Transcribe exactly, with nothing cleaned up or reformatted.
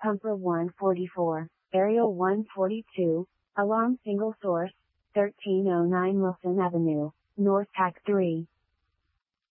Pumper one forty-four, Aerial one forty-two, Alarm Single Source, thirteen oh nine Wilson Avenue, North Pack three.